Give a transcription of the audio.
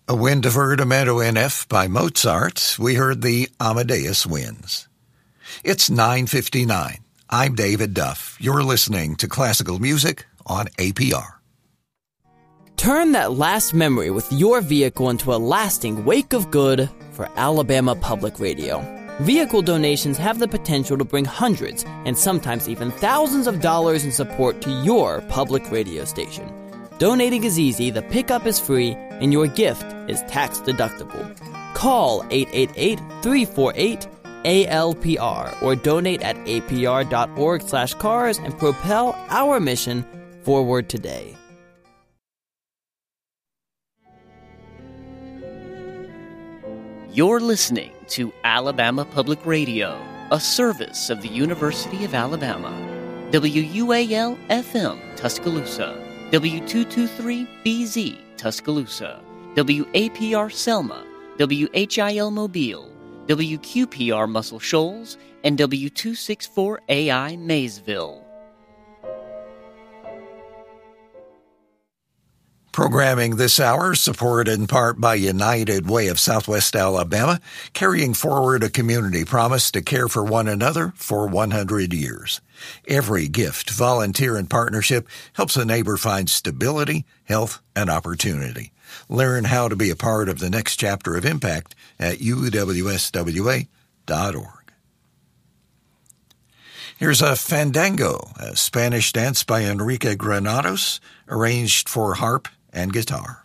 A wind divertimento in F by Mozart, we heard the Amadeus Winds. It's 9:59. I'm David Duff. You're listening to classical music on APR. Turn that last memory with your vehicle into a lasting wake of good for Alabama Public Radio. Vehicle donations have the potential to bring hundreds and sometimes even thousands of dollars in support to your public radio station. Donating is easy, the pickup is free, and your gift is tax deductible. Call 888-348-ALPR or donate at apr.org/cars and propel our mission forward today. You're listening to Alabama Public Radio, a service of the University of Alabama. WUAL-FM, Tuscaloosa. W223BZ, Tuscaloosa. WAPR Selma. WHIL Mobile. WQPR Muscle Shoals. And W264AI Maysville. Programming this hour supported in part by United Way of Southwest Alabama, carrying forward a community promise to care for one another for 100 years. Every gift, volunteer, and partnership helps a neighbor find stability, health, and opportunity. Learn how to be a part of the next chapter of impact at uwswa.org. Here's a fandango, a Spanish dance by Enrique Granados, arranged for harp and guitar.